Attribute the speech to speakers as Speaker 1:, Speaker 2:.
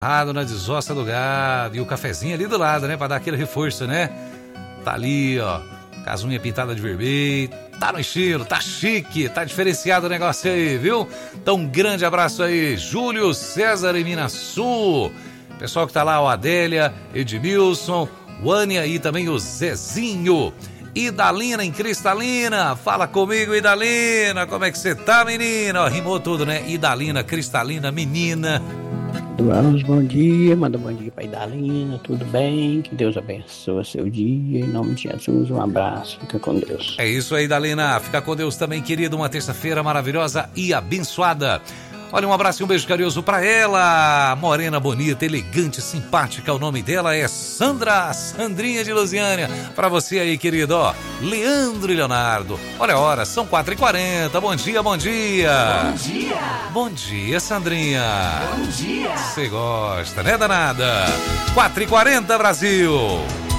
Speaker 1: Na desossa do gado. E o cafezinho ali do lado, né? Pra dar aquele reforço, né? Tá ali, ó. Com as unhas pintadas de vermelho. Tá no estilo, tá chique, tá diferenciado o negócio aí, viu? Então, um grande abraço aí, Júlio César em Minas Sul. Pessoal que tá lá, o Adélia, Edmilson, Wânia e também o Zezinho. Idalina em Cristalina, fala comigo, Idalina, como é que você tá, menina? Ó, rimou tudo, né? Idalina, Cristalina, menina.
Speaker 2: Vamos, bom dia, manda bom dia para Idalina, tudo bem? Que Deus abençoe seu dia, em nome de Jesus, um abraço, fica com Deus.
Speaker 1: É isso aí, Idalina, fica com Deus também, querido, uma terça-feira maravilhosa e abençoada. Olha, um abraço e um beijo carinhoso pra ela, morena, bonita, elegante, simpática, o nome dela é Sandrinha de Lusiânia. Pra você aí, querido, ó, Leandro e Leonardo. Olha a hora, são 4h40, bom dia, bom dia.
Speaker 3: Bom dia.
Speaker 1: Bom dia, Sandrinha.
Speaker 3: Bom dia.
Speaker 1: Você gosta, né, danada? 4h40, Brasil.